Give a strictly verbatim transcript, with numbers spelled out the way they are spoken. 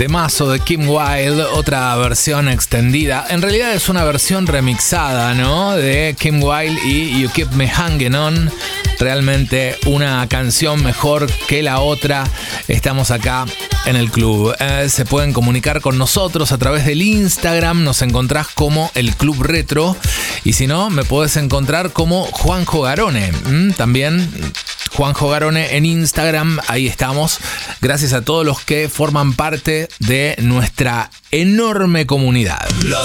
Temazo de Kim Wilde, otra versión extendida. En realidad es una versión remixada, ¿no? De Kim Wilde y You Keep Me Hanging On. Realmente una canción mejor que la otra. Estamos acá en el club. Eh, se pueden comunicar con nosotros a través del Instagram. Nos encontrás como el Club Retro. Y si no, me podés encontrar como Juanjo Garone. Mm, también Juanjo Garone en Instagram. Ahí estamos. Gracias a todos los que forman parte de nuestra enorme comunidad.